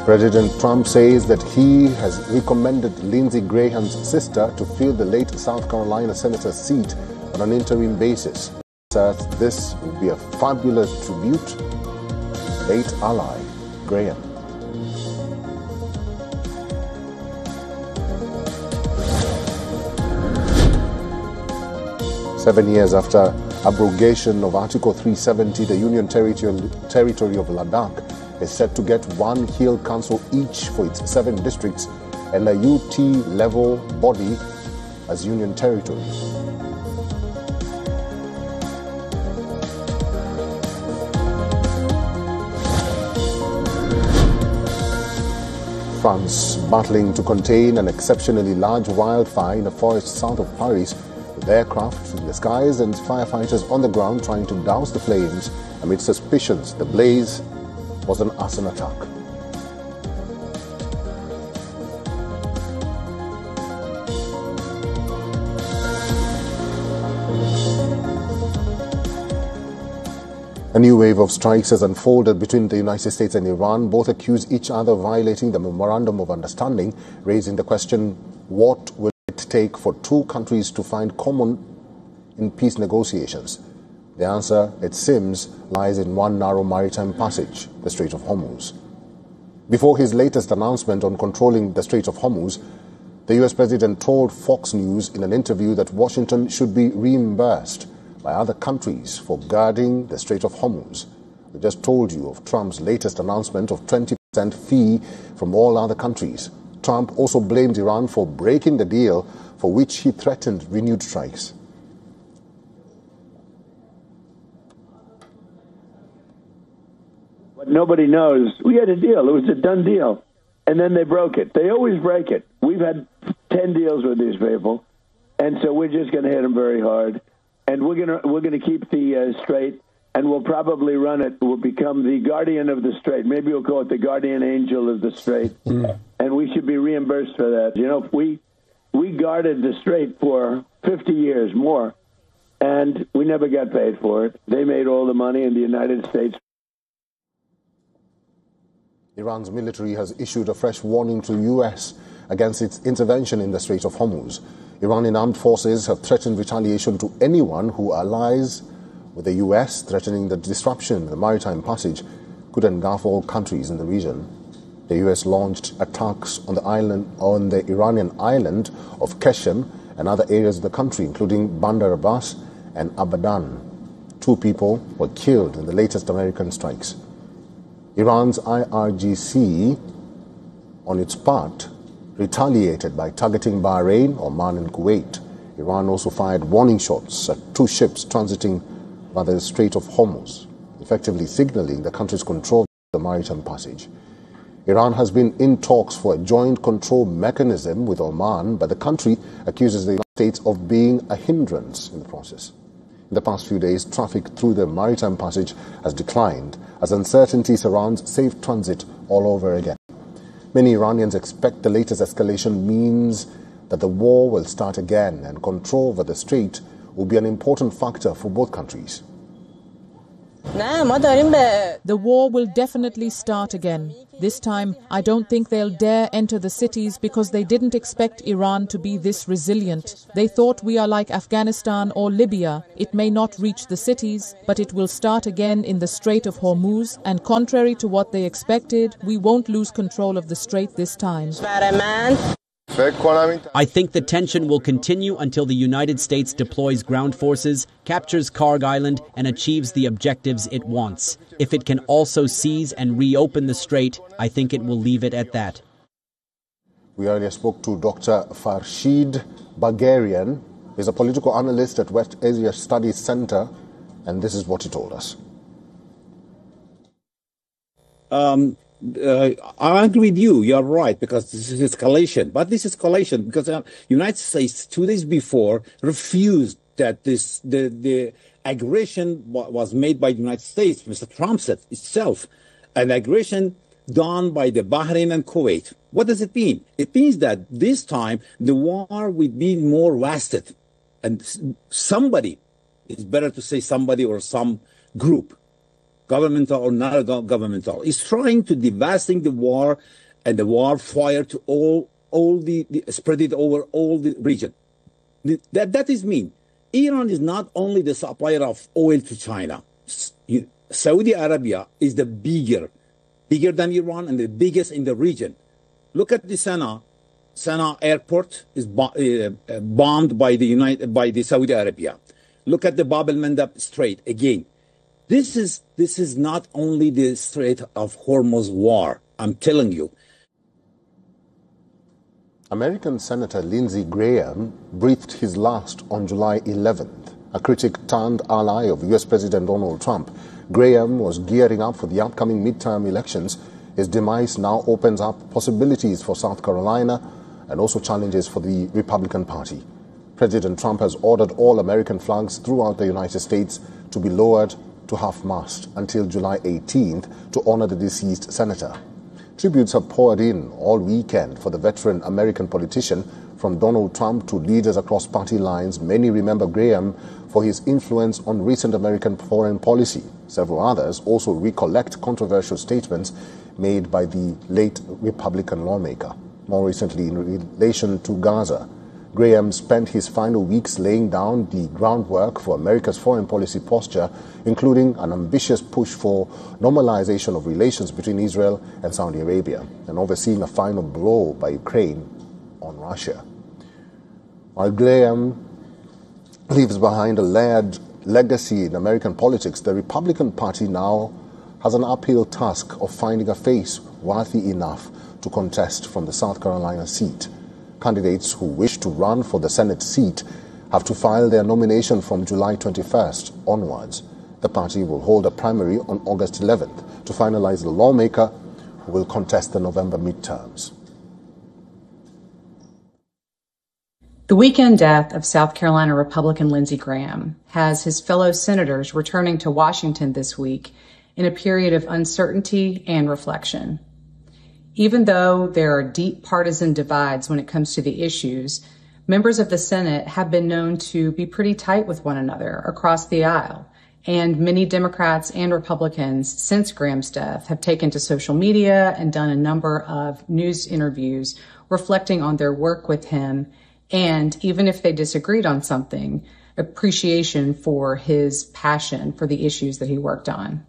President Trump says that he has recommended Lindsey Graham's sister to fill the late South Carolina senator's seat on an interim basis. He says this would be a fabulous tribute to late ally Graham. Seven years after abrogation of Article 370, the Union Territory of Ladakh is set to get one hill council each for its 7 districts and a UT-level body as Union Territory. France battling to contain an exceptionally large wildfire in a forest south of Paris, with aircraft in the skies and firefighters on the ground trying to douse the flames amid suspicions the blaze was an arson attack. A new wave of strikes has unfolded between the United States and Iran. Both accuse each other of violating the Memorandum of Understanding, raising the question, what will it take for two countries to find common in peace negotiations? The answer, it seems, lies in one narrow maritime passage, the Strait of Hormuz. Before his latest announcement on controlling the Strait of Hormuz, the US President told Fox News in an interview that Washington should be reimbursed by other countries for guarding the Strait of Hormuz. We just told you of Trump's latest announcement of 20% fee from all other countries. Trump also blamed Iran for breaking the deal, for which he threatened renewed strikes. But nobody knows. We had a deal. It was a done deal. And then they broke it. They always break it. We've had 10 deals with these people. And so we're just going to hit them very hard. And we're gonna keep the strait, and we'll probably run it. We'll become the guardian of the strait. Maybe we'll call it the guardian angel of the strait. And we should be reimbursed for that. You know, we guarded the strait for 50 years more, and we never got paid for it. They made all the money in the United States. Iran's military has issued a fresh warning to the U.S. against its intervention in the Strait of Hormuz. Iranian armed forces have threatened retaliation to anyone who allies with the U.S., threatening the disruption in the maritime passage could engulf all countries in the region. The U.S. launched attacks on the Iranian island of Qeshm and other areas of the country, including Bandar Abbas and Abadan. 2 people were killed in the latest American strikes. Iran's IRGC, on its part, retaliated by targeting Bahrain, Oman and Kuwait. Iran also fired warning shots at 2 ships transiting by the Strait of Hormuz, effectively signaling the country's control of the maritime passage. Iran has been in talks for a joint control mechanism with Oman, but the country accuses the United States of being a hindrance in the process. In the past few days, traffic through the maritime passage has declined as uncertainty surrounds safe transit all over again. Many Iranians expect the latest escalation means that the war will start again, and control over the strait will be an important factor for both countries. The war will definitely start again. This time, I don't think they'll dare enter the cities because they didn't expect Iran to be this resilient. They thought we are like Afghanistan or Libya. It may not reach the cities, but it will start again in the Strait of Hormuz, and contrary to what they expected, we won't lose control of the strait this time. I think the tension will continue until the United States deploys ground forces, captures Karg Island, and achieves the objectives it wants. If it can also seize and reopen the strait, I think it will leave it at that. We earlier spoke to Dr. Farshid Bagherian. He's a political analyst at West Asia Studies Center, and this is what he told us. I agree with you. You're right, because this is escalation. But this escalation because the United States 2 days before refused that the aggression was made by the United States. Mr. Trump said itself, an aggression done by the Bahrain and Kuwait. What does it mean? It means that this time the war will be more lasted, and somebody, it's better to say somebody or some group, governmental or not governmental, is trying to devastate the war and the war fire to all the spread it over all the region. That is mean. Iran is not only the supplier of oil to China. Saudi Arabia is the bigger than Iran and the biggest in the region. Look at the Sana'a airport is bombed by the Saudi Arabia. Look at the Bab el-Mandab Strait again. This is not only the Strait of Hormuz war. I'm telling you. American Senator Lindsey Graham breathed his last on July 11th. A critic turned ally of U.S. President Donald Trump, Graham was gearing up for the upcoming midterm elections. His demise now opens up possibilities for South Carolina and also challenges for the Republican Party. President Trump has ordered all American flags throughout the United States to be lowered to half-mast until July 18th to honor the deceased senator. Tributes have poured in all weekend for the veteran American politician. From Donald Trump to leaders across party lines, many remember Graham for his influence on recent American foreign policy. Several others also recollect controversial statements made by the late Republican lawmaker. More recently, in relation to Gaza, Graham spent his final weeks laying down the groundwork for America's foreign policy posture, including an ambitious push for normalization of relations between Israel and Saudi Arabia, and overseeing a final blow by Ukraine on Russia. While Graham leaves behind a layered legacy in American politics, the Republican Party now has an uphill task of finding a face worthy enough to contest from the South Carolina seat. Candidates who wish to run for the Senate seat have to file their nomination from July 21st onwards. The party will hold a primary on August 11th to finalize the lawmaker who will contest the November midterms. The weekend death of South Carolina Republican Lindsey Graham has his fellow senators returning to Washington this week in a period of uncertainty and reflection. Even though there are deep partisan divides when it comes to the issues, members of the Senate have been known to be pretty tight with one another across the aisle, and many Democrats and Republicans since Graham's death have taken to social media and done a number of news interviews reflecting on their work with him, and even if they disagreed on something, appreciation for his passion for the issues that he worked on.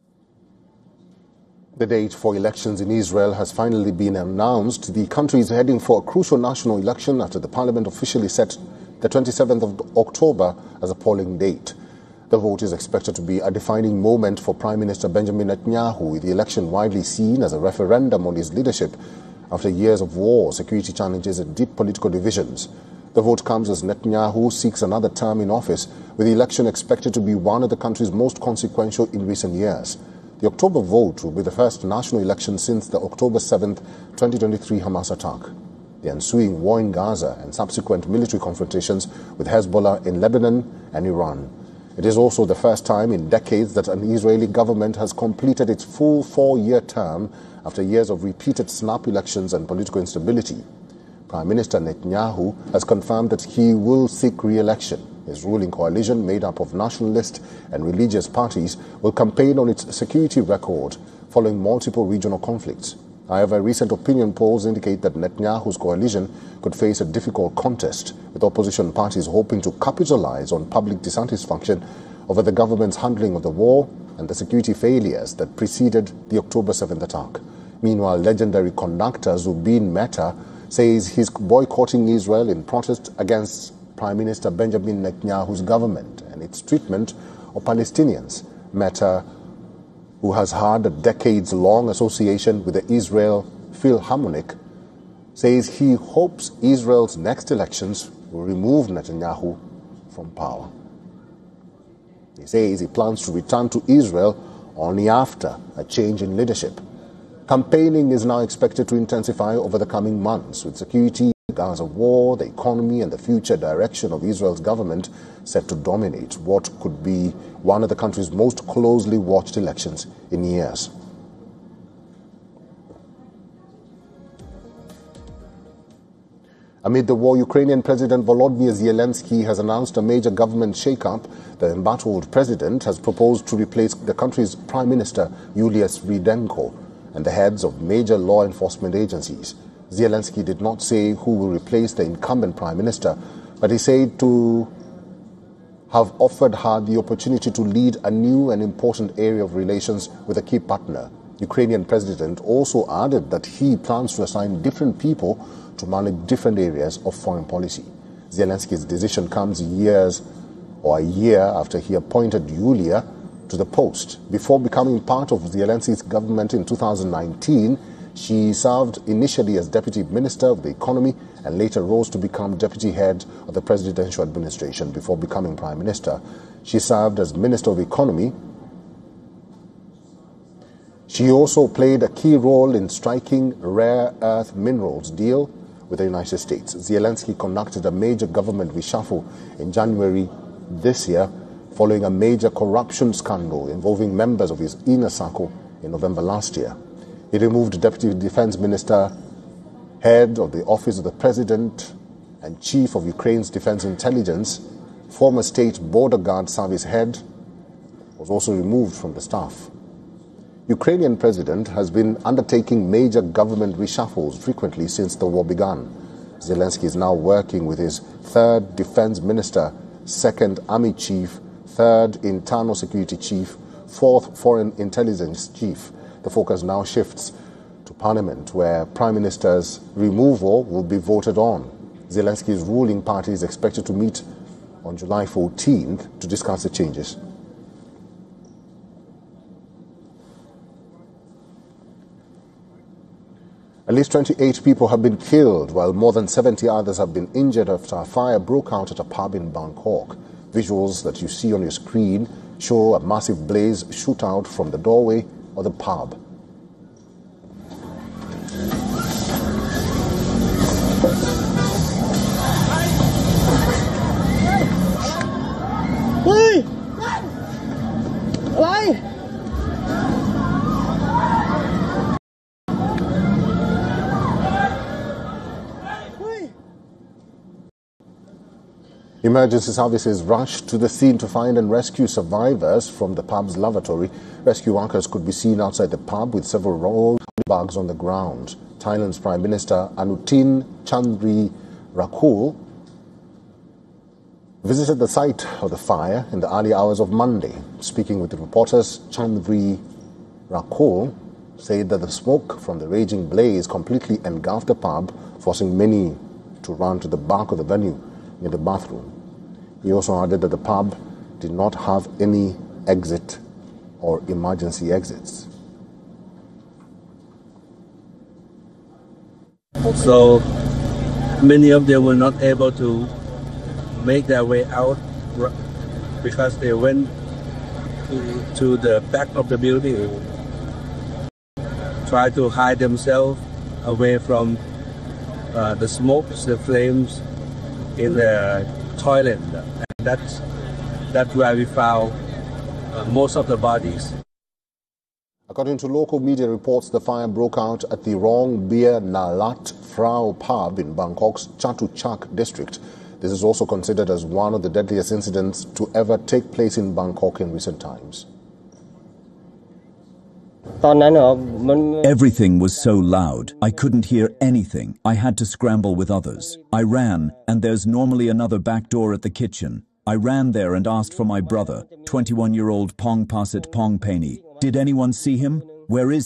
The date for elections in Israel has finally been announced. The country is heading for a crucial national election after the parliament officially set the 27th of October as a polling date. The vote is expected to be a defining moment for Prime Minister Benjamin Netanyahu, with the election widely seen as a referendum on his leadership after years of war, security challenges and deep political divisions. The vote comes as Netanyahu seeks another term in office, with the election expected to be one of the country's most consequential in recent years. The October vote will be the first national election since the October 7, 2023 Hamas attack. The ensuing war in Gaza and subsequent military confrontations with Hezbollah in Lebanon and Iran. It is also the first time in decades that an Israeli government has completed its full 4-year term after years of repeated snap elections and political instability. Prime Minister Netanyahu has confirmed that he will seek re-election. His ruling coalition, made up of nationalist and religious parties, will campaign on its security record following multiple regional conflicts. However, recent opinion polls indicate that Netanyahu's coalition could face a difficult contest, with opposition parties hoping to capitalize on public dissatisfaction over the government's handling of the war and the security failures that preceded the October 7th attack. Meanwhile, legendary conductor Zubin Mehta says he's boycotting Israel in protest against Prime Minister Benjamin Netanyahu's government and its treatment of Palestinians. Mehta, who has had a decades-long association with the Israel Philharmonic, says he hopes Israel's next elections will remove Netanyahu from power. He says he plans to return to Israel only after a change in leadership. Campaigning is now expected to intensify over the coming months, with security, the Gaza war, the economy and the future direction of Israel's government set to dominate what could be one of the country's most closely watched elections in years. Amid the war, Ukrainian President Volodymyr Zelensky has announced a major government shake-up. The embattled president has proposed to replace the country's Prime Minister, Yulia Sviridenko, and the heads of major law enforcement agencies. Zelensky did not say who will replace the incumbent Prime Minister, but he said to have offered her the opportunity to lead a new and important area of relations with a key partner. Ukrainian president also added that he plans to assign different people to manage different areas of foreign policy. Zelensky's decision comes a year after he appointed Yulia to the post. Before becoming part of Zelensky's government in 2019, she served initially as Deputy Minister of the Economy and later rose to become Deputy Head of the Presidential Administration before becoming Prime Minister. She served as Minister of Economy. She also played a key role in striking rare earth minerals deal with the United States. Zelensky conducted a major government reshuffle in January this year following a major corruption scandal involving members of his inner circle in November last year. He removed Deputy Defense Minister, Head of the Office of the President and Chief of Ukraine's Defense Intelligence. Former State Border Guard Service Head was also removed from the staff. Ukrainian president has been undertaking major government reshuffles frequently since the war began. Zelensky is now working with his 3rd Defense Minister, 2nd Army Chief, 3rd Internal Security Chief, 4th Foreign Intelligence Chief. The focus now shifts to Parliament, where Prime Minister's removal will be voted on. Zelensky's ruling party is expected to meet on July 14th to discuss the changes. At least 28 people have been killed, while more than 70 others have been injured after a fire broke out at a pub in Bangkok. Visuals that you see on your screen show a massive blaze shoot out from the doorway of the pub. Emergency services rushed to the scene to find and rescue survivors from the pub's lavatory. Rescue workers could be seen outside the pub with several rolled bags on the ground. Thailand's Prime Minister Anutin Chandrarakul visited the site of the fire in the early hours of Monday. Speaking with the reporters, Chandrarakul said that the smoke from the raging blaze completely engulfed the pub, forcing many to run to the back of the venue near the bathroom. He also added that the pub did not have any exit or emergency exits. So many of them were not able to make their way out because they went to the back of the building, try to hide themselves away from the smoke, the flames in the toilet, and that's where we found most of the bodies. According to local media reports, the fire broke out at the Rong Beer Nalat Frau pub in Bangkok's Chatuchak district. This is also considered as one of the deadliest incidents to ever take place in Bangkok in recent times. Everything was so loud, I couldn't hear anything. I had to scramble with others. I ran, and there's normally another back door at the kitchen. I ran there and asked for my brother, 21-year-old Pong Pasit Pong Penny. Did anyone see him? Where is